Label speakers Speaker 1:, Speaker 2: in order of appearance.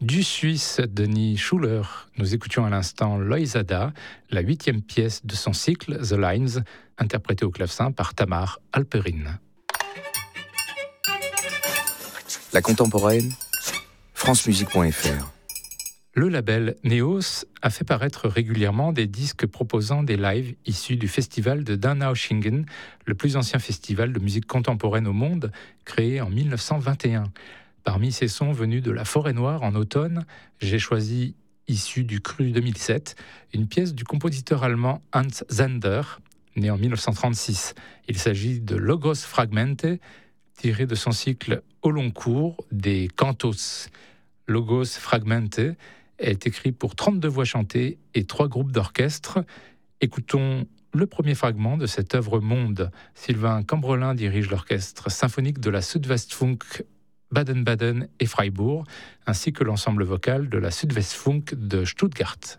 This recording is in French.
Speaker 1: Du Suisse Denis Schuller, nous écoutions à l'instant Loisada, la 8e pièce de son cycle The Lines, interprétée au clavecin par Tamar Alperin.
Speaker 2: La contemporaine, francemusique.fr.
Speaker 1: Le label Neos a fait paraître régulièrement des disques proposant des lives issus du festival de Donaueschingen, le plus ancien festival de musique contemporaine au monde, créé en 1921. Parmi ces sons venus de la Forêt-Noire en automne, j'ai choisi, issu du Cru 2007, une pièce du compositeur allemand Hans Zander, né en 1936. Il s'agit de Logos Fragmente, tiré de son cycle au long cours des Cantos. Logos Fragmente est écrit pour 32 voix chantées et 3 groupes d'orchestre. Écoutons le premier fragment de cette œuvre monde. Sylvain Cambrelin dirige l'orchestre symphonique de la Südwestfunk Baden-Baden et Freiburg, ainsi que l'ensemble vocal de la Südwestfunk de Stuttgart.